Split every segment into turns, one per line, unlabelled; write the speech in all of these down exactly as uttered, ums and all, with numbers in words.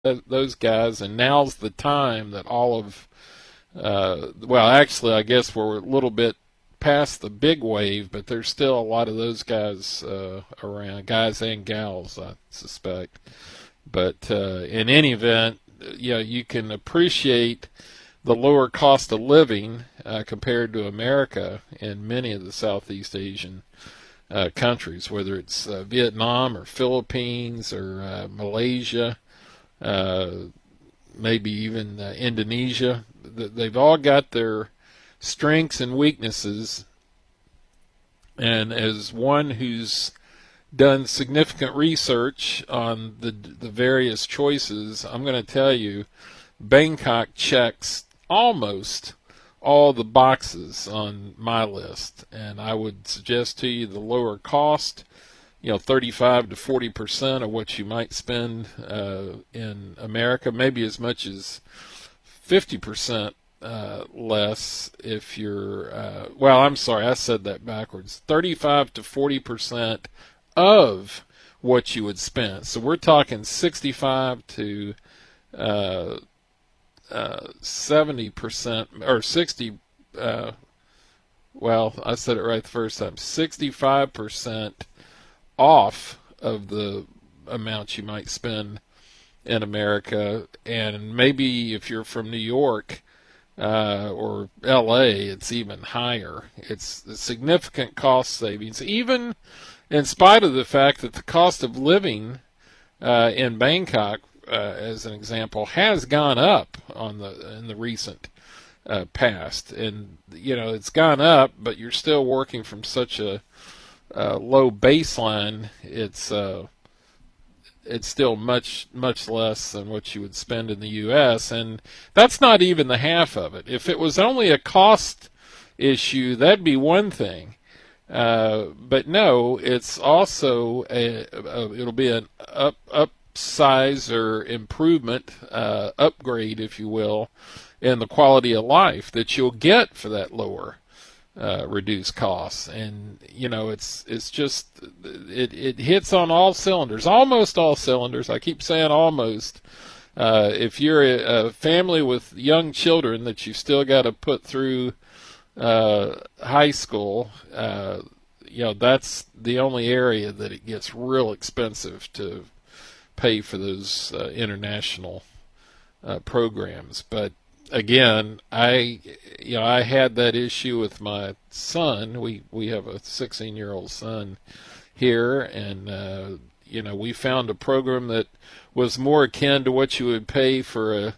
those guys, and now's the time that all of, uh, well, actually, I guess we're a little bit past the big wave, but there's still a lot of those guys uh, around, guys and gals, I suspect. But uh, in any event, you know, you can appreciate the lower cost of living uh, compared to America in many of the Southeast Asian uh, countries, whether it's uh, Vietnam or Philippines or uh, Malaysia, uh, maybe even uh, Indonesia. They've all got their strengths and weaknesses, and as one who's done significant research on the the various choices, I'm going to tell you Bangkok checks almost all the boxes on my list, and I would suggest to you the lower cost, you know, thirty-five to forty percent of what you might spend uh, in America, maybe as much as fifty percent uh, less if you're, uh, well, I'm sorry, I said that backwards, thirty-five to forty percent of what you would spend. So we're talking sixty-five to uh, uh, seventy percent, or sixty, uh, well, I said it right the first time, sixty-five percent off of the amount you might spend in America. And maybe if you're from New York uh, or L A, it's even higher. It's a significant cost savings, even in spite of the fact that the cost of living uh, in Bangkok, uh, as an example, has gone up on the in the recent uh, past. And you know, it's gone up, but you're still working from such a uh, low baseline. It's uh, it's still much much less than what you would spend in the U S, and that's not even the half of it. If it was only a cost issue, that'd be one thing. Uh, but no, it's also a, a it'll be an up upsize or improvement, uh, upgrade, if you will, in the quality of life that you'll get for that lower, uh, reduced costs. And you know, it's it's just it it hits on all cylinders, almost all cylinders. I keep saying almost. Uh, if you're a, a family with young children that you still got to put through uh high school, uh you know, that's the only area that it gets real expensive to pay for those uh, international uh, programs. But again, I you know I had that issue with my son. We we have a sixteen year old son here, and uh you know, we found a program that was more akin to what you would pay for a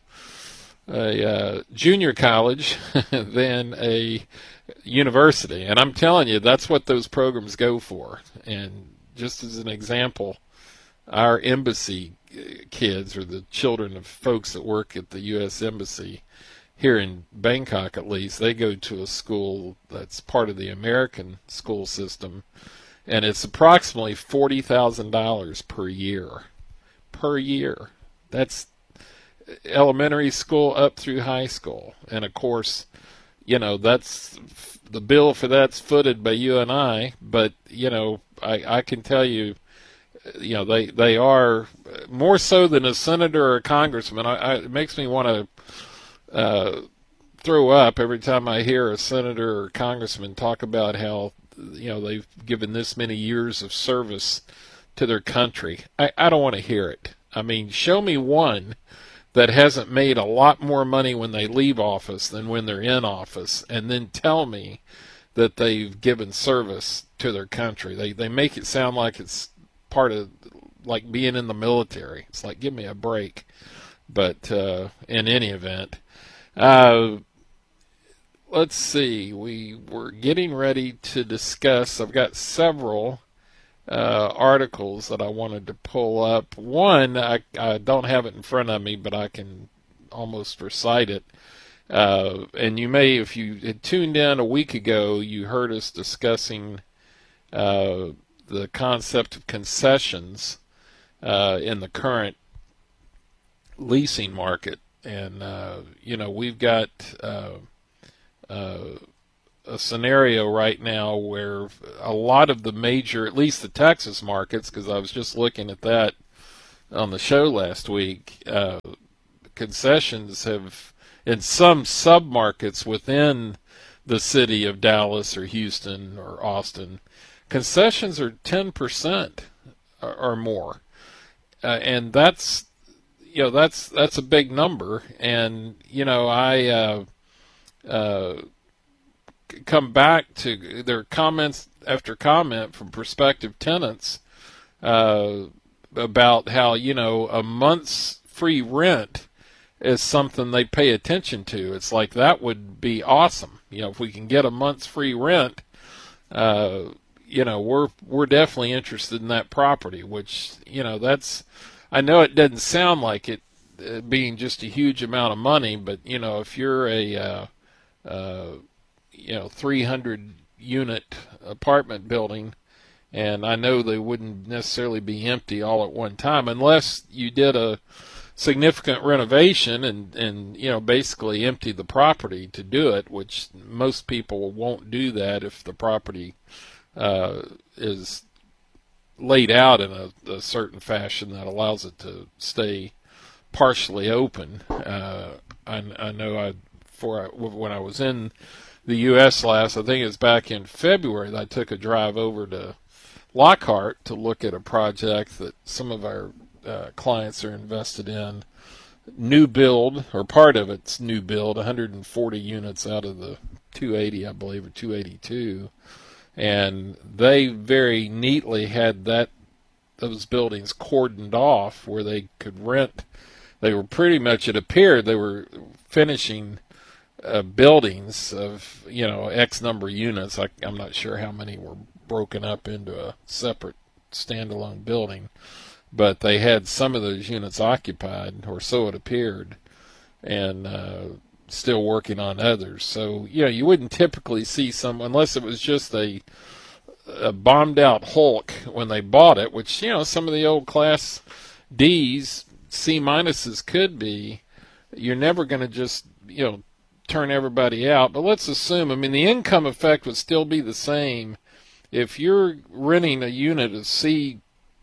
a uh, junior college than a university. And I'm telling you, that's what those programs go for. And just as an example, our embassy kids, or the children of folks that work at the U S Embassy here in Bangkok, at least, they go to a school that's part of the American school system, and it's approximately forty thousand dollars per year. Per year. That's elementary school up through high school. And of course, you know, that's the bill for that's footed by you and I, but you know, I, I can tell you, you know, they they are more so than a senator or a congressman. I, I, it makes me want to uh, throw up every time I hear a senator or congressman talk about how, you know, they've given this many years of service to their country. I, I don't want to hear it. I mean, show me one that hasn't made a lot more money when they leave office than when they're in office, and then tell me that they've given service to their country. They they make it sound like it's part of, like, being in the military. It's like, give me a break. But uh, in any event, uh, let's see. We were getting ready to discuss. I've got several Uh, articles that I wanted to pull up. One, I, I don't have it in front of me, but I can almost recite it. Uh, and you may, if you had tuned in a week ago, you heard us discussing uh, the concept of concessions uh, in the current leasing market. And, uh, you know, we've got uh, uh, a scenario right now where a lot of the major, at least the Texas markets, because I was just looking at that on the show last week, uh, concessions have, in some submarkets within the city of Dallas or Houston or Austin, concessions are ten percent or more. Uh, and that's, you know, that's, that's a big number. And, you know, I, uh, uh, come back to their comments after comment from prospective tenants, uh, about how, you know, a month's free rent is something they pay attention to. It's like, that would be awesome. You know, if we can get a month's free rent, uh, you know, we're, we're definitely interested in that property, which, you know, that's, I know it doesn't sound like it uh, being just a huge amount of money, but, you know, if you're a, uh, uh, you know, three hundred unit apartment building, and I know they wouldn't necessarily be empty all at one time unless you did a significant renovation and, and, you know, basically empty the property to do it, which most people won't do that if the property uh, is laid out in a, a certain fashion that allows it to stay partially open. Uh, I, I know I, for when I was in the U S last, I think it was back in February, that I took a drive over to Lockhart to look at a project that some of our uh, clients are invested in. New build, or part of it's new build, one hundred forty units out of the two eighty, I believe, or two eighty-two. And they very neatly had that those buildings cordoned off where they could rent. They were pretty much, it appeared, they were finishing uh, buildings of, you know, X number of units. I, I'm not sure how many were broken up into a separate standalone building, but they had some of those units occupied, or so it appeared, and uh, still working on others. So, you know, you wouldn't typically see some, unless it was just a, a bombed out Hulk when they bought it, which, you know, some of the old Class D's, C minuses could be. You're never going to just, you know, turn everybody out. But let's assume, I mean, the income effect would still be the same. If you're renting a unit of C,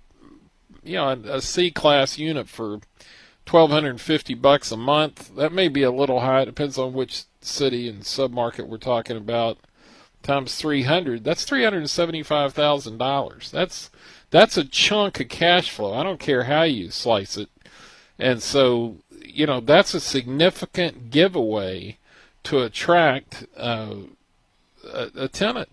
you know, a C class unit for twelve fifty bucks a month, that may be a little high. It depends on which city and submarket we're talking about. Times three hundred, that's three hundred seventy-five thousand dollars. That's that's a chunk of cash flow. I don't care how you slice it. And so, you know, that's a significant giveaway to attract uh, a, a tenant.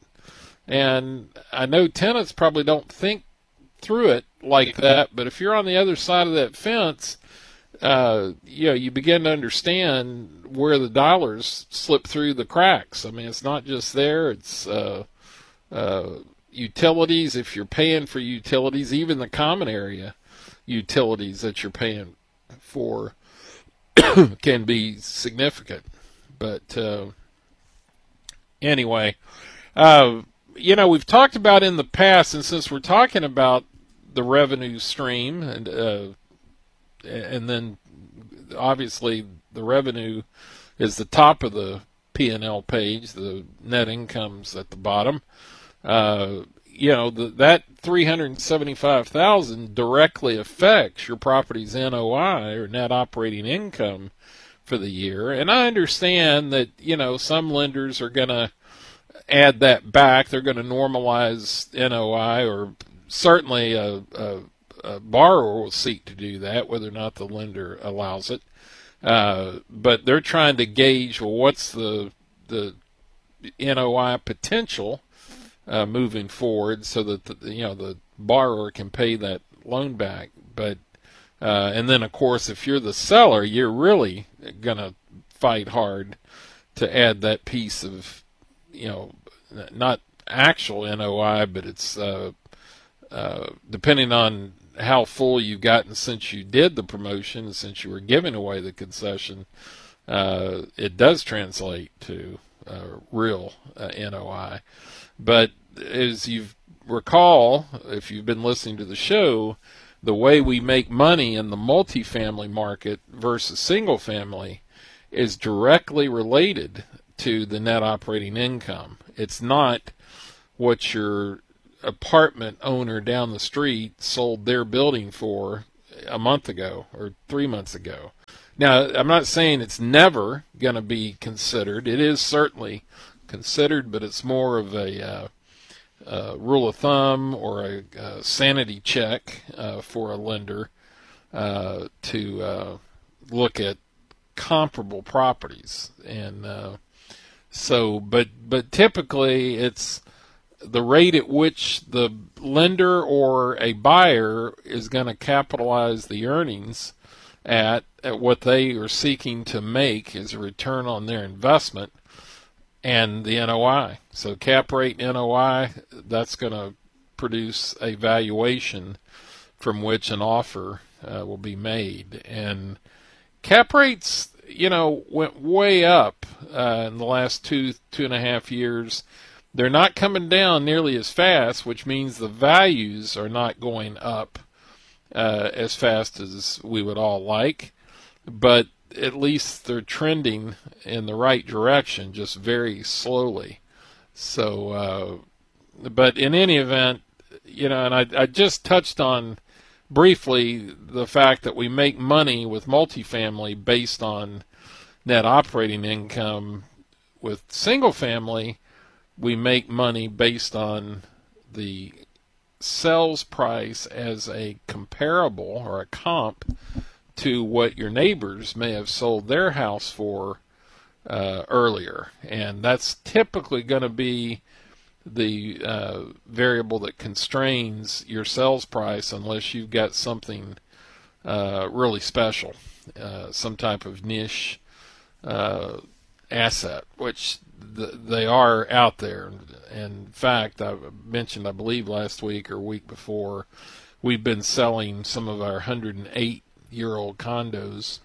And I know tenants probably don't think through it like that, but if you're on the other side of that fence, uh, you know, you begin to understand where the dollars slip through the cracks. I mean, it's not just there, it's uh, uh, utilities. If you're paying for utilities, even the common area utilities that you're paying for can be significant. But uh, anyway, uh, you know, we've talked about in the past, and since we're talking about the revenue stream, and uh, and then obviously the revenue is the top of the P and L page, the net income's at the bottom. Uh, you know, the, that three hundred seventy-five thousand dollars directly affects your property's N O I, or net operating income, for the year. And I understand that, you know, some lenders are going to add that back. They're going to normalize N O I, or certainly a, a, a borrower will seek to do that, whether or not the lender allows it. Uh, but they're trying to gauge, well, what's the the N O I potential uh, moving forward, so that the, you know, the borrower can pay that loan back. But uh, and then, of course, if you're the seller, you're really going to fight hard to add that piece of, you know, not actual N O I, but it's uh, uh, depending on how full you've gotten since you did the promotion, since you were giving away the concession, uh, it does translate to uh, real uh, N O I. But as you recall, if you've been listening to the show, the way we make money in the multifamily market versus single family is directly related to the net operating income. It's not what your apartment owner down the street sold their building for a month ago or three months ago. Now, I'm not saying it's never going to be considered. It is certainly considered, but it's more of a uh, uh, rule of thumb or a, a sanity check uh, for a lender uh, to uh, look at comparable properties. And uh, so, but but typically it's the rate at which the lender or a buyer is going to capitalize the earnings at, at what they are seeking to make as a return on their investment and the N O I. So cap rate N O I, that's going to produce a valuation from which an offer uh, will be made. And cap rates, you know, went way up uh, in the last two, two and a half years. They're not coming down nearly as fast, which means the values are not going up uh, as fast as we would all like, but at least they're trending in the right direction, just very slowly. So, uh, but in any event, you know, and I, I just touched on briefly the fact that we make money with multifamily based on net operating income. With single family, we make money based on the sales price as a comparable or a comp to what your neighbors may have sold their house for uh, earlier. And that's typically going to be the uh, variable that constrains your sales price unless you've got something uh, really special, uh, some type of niche uh, asset, which th- they are out there. And in fact, I mentioned, I believe last week or week before, we've been selling some of our one hundred eight year old condos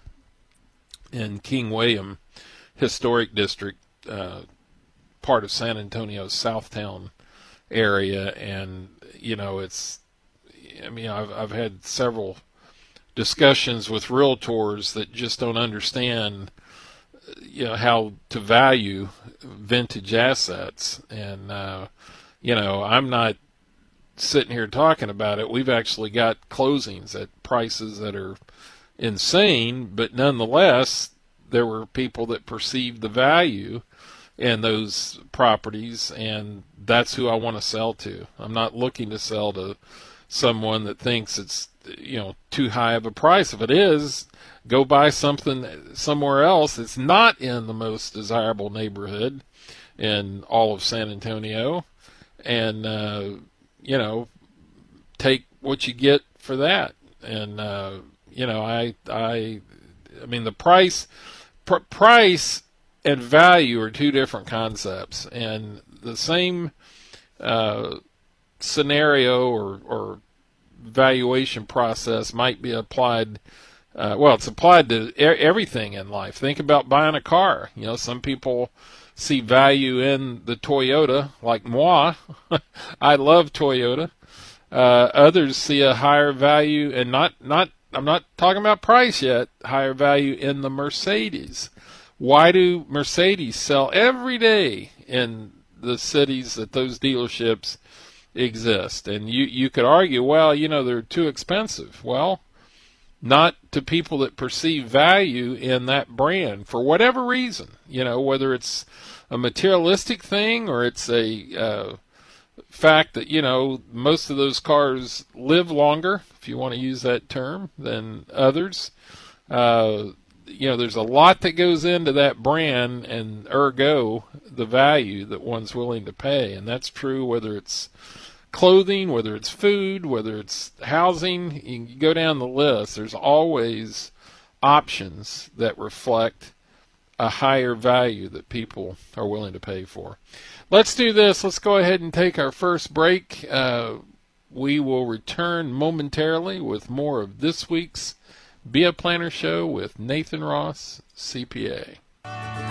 in King William Historic District, uh, part of San Antonio's Southtown area. And, you know, it's, I mean, I've, I've had several discussions with realtors that just don't understand, you know, how to value vintage assets. And, uh, you know, I'm not sitting here talking about it. We've actually got closings at prices that are insane, but nonetheless, there were people that perceived the value in those properties, and that's who I want to sell to. I'm not looking to sell to someone that thinks it's, you know, too high of a price. If it is, go buy something somewhere else that's not in the most desirable neighborhood in all of San Antonio, and uh, you know, take what you get for that. And uh, you know, I, I, I mean, the price, pr- price and value are two different concepts, and the same uh, scenario or, or valuation process might be applied. Uh, well, it's applied to e- everything in life. Think about buying a car. You know, some people see value in the Toyota, like moi. I love Toyota. Uh, others see a higher value, and not, not, I'm not talking about price yet, higher value in the Mercedes. Why do Mercedes sell every day in the cities that those dealerships exist? And you, you could argue, well, you know, they're too expensive. Well, not to people that perceive value in that brand for whatever reason, you know, whether it's a materialistic thing or it's a uh, fact that, you know, most of those cars live longer, if you want to use that term, than others. Uh, you know, there's a lot that goes into that brand, and ergo the value that one's willing to pay. And that's true whether it's clothing, whether it's food, whether it's housing. You can go down the list. There's always options that reflect a higher value that people are willing to pay for. Let's do this. Let's go ahead and take our first break. Uh, we will return momentarily with more of this week's Be a Planner Show with Nathan Ross, C P A.